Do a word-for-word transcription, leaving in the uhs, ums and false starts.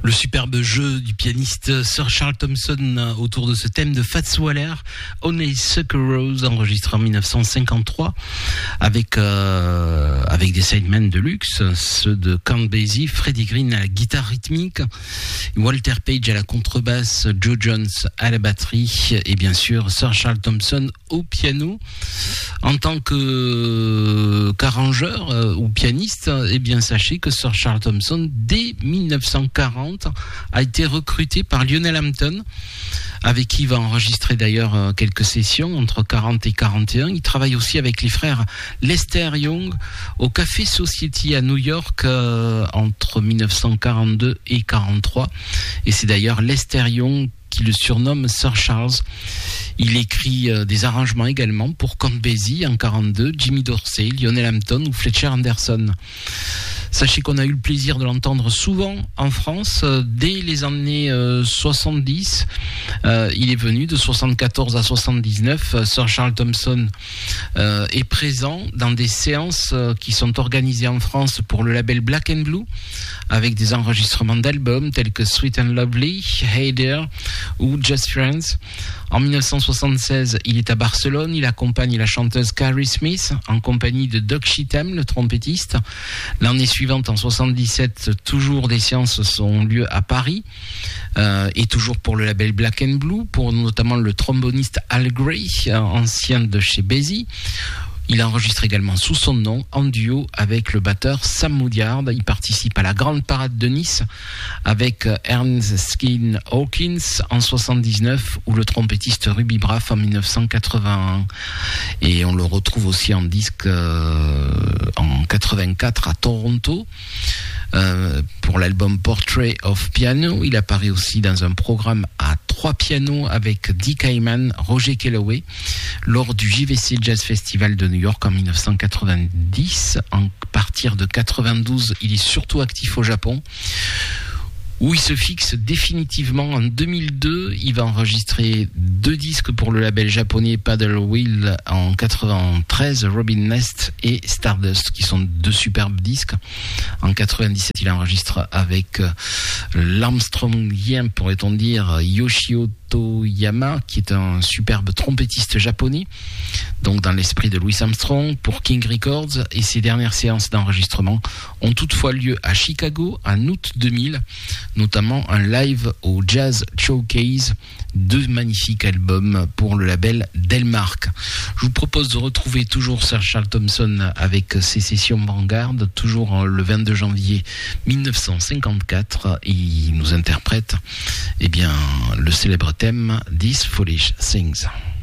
Le superbe jeu du pianiste Sir Charles Thompson autour de ce thème de Fats Waller, Honeysuckle Rose, enregistré en dix-neuf cent cinquante-trois avec euh, avec des sidemen de luxe, ceux de Count Basie, Freddie Green à la guitare rythmique, Walter Page à la contrebasse, Joe Jones à la batterie et bien sûr Sir Charles Thompson au piano. En tant que qu'arrangeur euh, ou pianiste, eh bien sachez que Sir Charles Thompson dès dix-neuf cent quarante a été recruté par Lionel Hampton, avec qui il va enregistrer d'ailleurs quelques sessions entre quarante et quarante et un. Il travaille aussi avec les frères Lester Young au Café Society à New York euh, entre dix-neuf cent quarante-deux et quarante-trois. Et c'est d'ailleurs Lester Young qui le surnomme Sir Charles. Il écrit euh, des arrangements également pour Count Basie en quarante-deux, Jimmy Dorsey, Lionel Hampton ou Fletcher Anderson. Sachez qu'on a eu le plaisir de l'entendre souvent en France. Euh, dès les années euh, soixante-dix, euh, il est venu de soixante-quatorze à soixante-dix-neuf. Euh, Sir Charles Thompson euh, est présent dans des séances euh, qui sont organisées en France pour le label Black and Blue, avec des enregistrements d'albums tels que Sweet and Lovely, Hey There ou Just Friends. En dix-neuf cent soixante-seize, il est à Barcelone. Il accompagne la chanteuse Carrie Smith en compagnie de Doug Cheatham, le trompettiste. L'année suivante, en soixante-dix-sept, toujours des séances ont lieu à Paris euh, et toujours pour le label Black and Blue, pour notamment le tromboniste Al Gray, ancien de chez Basie. Il enregistre également sous son nom en duo avec le batteur Sam Moudiard. Il participe à la grande parade de Nice avec Erskine Hawkins en soixante-dix-neuf ou le trompettiste Ruby Braff en dix-neuf cent quatre-vingt-un. Et on le retrouve aussi en disque euh, en quatre-vingt-quatre à Toronto. Euh, pour l'album Portrait of Piano. Il apparaît aussi dans un programme à trois pianos avec Dick Hyman, Roger Kellaway lors du J V C Jazz Festival de New York en dix-neuf cent quatre-vingt-dix. À partir de quatre-vingt-douze, il est surtout actif au Japon, où il se fixe définitivement en deux mille deux. Il va enregistrer deux disques pour le label japonais Paddle Wheel en quatre-vingt-treize, Robin Nest et Stardust, qui sont deux superbes disques. En quatre-vingt-dix-sept, il enregistre avec l'Armstrongien, pourrait-on dire, Yoshio Toyama, qui est un superbe trompettiste japonais, donc dans l'esprit de Louis Armstrong, pour King Records. Et ses dernières séances d'enregistrement ont toutefois lieu à Chicago en août deux mille, notamment un live au Jazz Showcase, deux magnifiques albums pour le label Delmark. Je vous propose de retrouver toujours Sir Charles Thompson avec ses sessions Vanguard, toujours le vingt-deux janvier dix-neuf cent cinquante-quatre, et il nous interprète eh bien, le célèbre thème These Foolish Things.